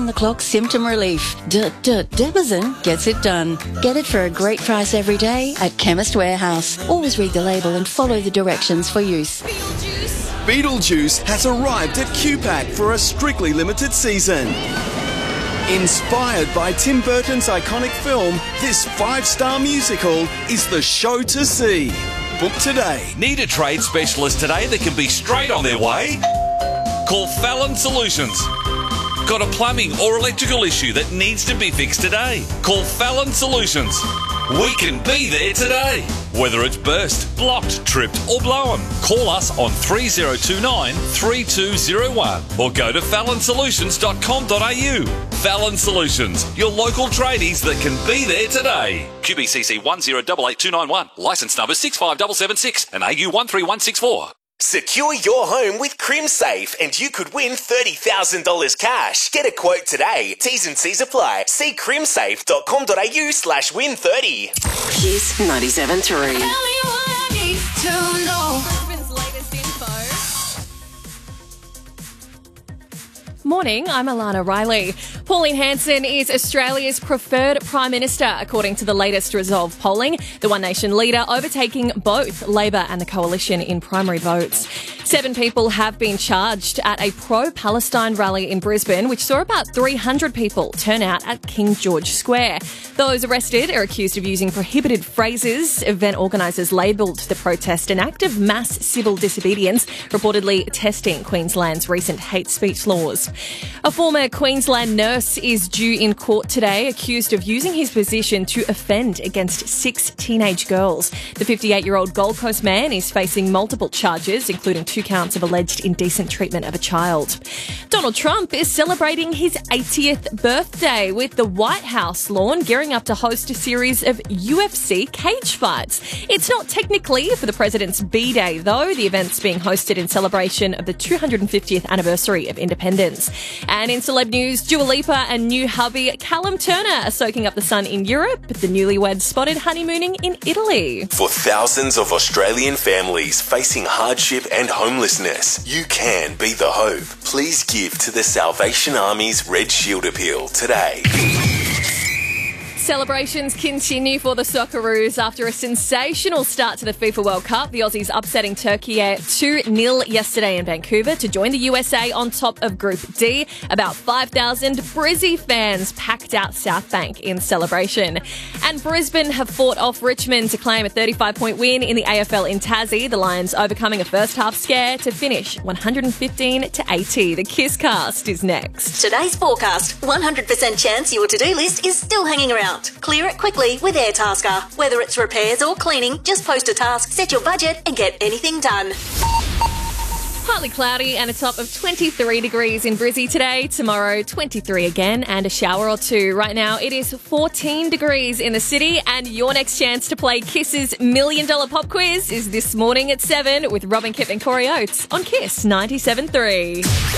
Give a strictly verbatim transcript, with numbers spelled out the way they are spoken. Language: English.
round-the-clock symptom relief. D-D-Debazin gets it done. Get it for a great price every day at Chemist Warehouse. Always read the label and follow the directions for use. Beetlejuice has arrived at Q PAC for a strictly limited season. Inspired by Tim Burton's iconic film, this five-star musical is the show to see. Book today. Need a trade specialist today that can be straight on their way? Call Fallon Solutions. Got a plumbing or electrical issue that needs to be fixed today? Call Fallon Solutions. We can be there today. Whether it's burst, blocked, tripped or blown, call us on three oh two nine, three two oh one or go to fallon solutions dot com dot a u. Fallon Solutions, your local tradies that can be there today. Q B C C one zero eight eight two nine one, licence number six five seven seven six and A U one three one six four. Secure your home with CrimSafe and you could win thirty thousand dollars cash. Get a quote today. T's and C's apply. See crimsafe dot com dot a u slash win thirty. Kiss ninety-seven point three. Morning, I'm Alana Riley. Pauline Hanson is Australia's preferred Prime Minister, according to the latest Resolve polling, the One Nation leader overtaking both Labor and the Coalition in primary votes. Seven people have been charged at a pro-Palestine rally in Brisbane, which saw about three hundred people turn out at King George Square. Those arrested are accused of using prohibited phrases. Event organisers labelled the protest an act of mass civil disobedience, reportedly testing Queensland's recent hate speech laws. A former Queensland nurse is due in court today, accused of using his position to offend against six teenage girls. The fifty-eight-year-old Gold Coast man is facing multiple charges, including two counts of alleged indecent treatment of a child. Donald Trump is celebrating his eightieth birthday, with the White House lawn gearing up to host a series of U F C cage fights. It's not technically for the president's B-Day, though. The event's being hosted in celebration of the two hundred fiftieth anniversary of independence. And in celeb news, Dua Lipa and new hubby Callum Turner are soaking up the sun in Europe, but the newlyweds spotted honeymooning in Italy. For thousands of Australian families facing hardship and homelessness, you can be the hope. Please give to the Salvation Army's Red Shield appeal today. Celebrations continue for the Socceroos after a sensational start to the FIFA World Cup. The Aussies upsetting Turkey two nil yesterday in Vancouver to join the U S A on top of Group D. About five thousand Brizzy fans packed out South Bank in celebration. And Brisbane have fought off Richmond to claim a thirty-five point win in the A F L in Tassie. The Lions overcoming a first half scare to finish one hundred fifteen to eighty. The Kiss Cast is next. Today's forecast, one hundred percent chance your to-do list is still hanging around. Clear it quickly with Airtasker. Whether it's repairs or cleaning, just post a task, set your budget and get anything done. Partly cloudy and a top of twenty-three degrees in Brizzy today. Tomorrow, twenty-three again and a shower or two. Right now, it is fourteen degrees in the city, and your next chance to play Kiss's Million Dollar Pop Quiz is this morning at seven with Robin Kip and Corey Oates on Kiss ninety-seven point three.